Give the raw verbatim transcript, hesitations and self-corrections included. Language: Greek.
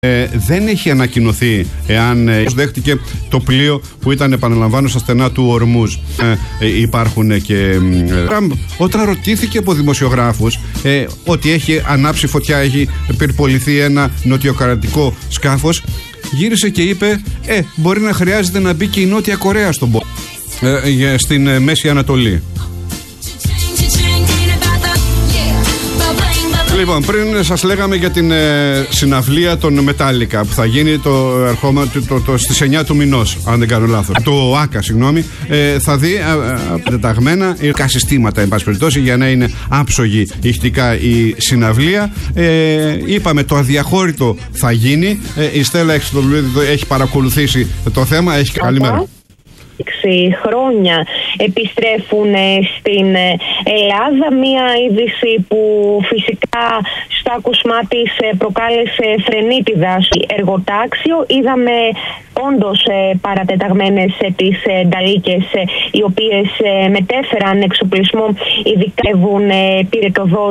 Ε, δεν έχει ανακοινωθεί εάν ε, δέχτηκε το πλοίο που ήταν, επαναλαμβάνω, στα στενά του Ορμούζ. Ε, ε, υπάρχουν και ε, όταν ρωτήθηκε από δημοσιογράφους ε, ότι έχει ανάψει φωτιά, έχει πυρποληθεί ένα νοτιοκρατικό σκάφος, γύρισε και είπε ε, μπορεί να χρειάζεται να μπει και η Νότια Κορέα στον πό, ε, στην ε, Μέση Ανατολή. Λοιπόν, πριν σας λέγαμε για την ε, συναυλία των Metallica που θα γίνει το ερχόμενο το, το, το, στις εννιά του μηνός, αν δεν κάνω λάθος. Το ΆΚΑ, συγγνώμη, ε, θα δει πεταγμένα ηχτικά συστήματα, εν πάση περιπτώσει, για να είναι άψογη ηχτικά η συναυλία. Ε, είπαμε, το αδιαχώρητο θα γίνει. Ε, η Στέλλα έχει παρακολουθήσει το θέμα. Έχει καλημέρα. Χρόνια επιστρέφουν στην Ελλάδα. Μία είδηση που φυσικά στο άκουσμά της προκάλεσε φρενίτιδα στο εργοτάξιο. Είδαμε όντως παρατεταγμένες τις νταλίκες, οι οποίες μετέφεραν εξοπλισμό, ειδικεύουν πυρετοδό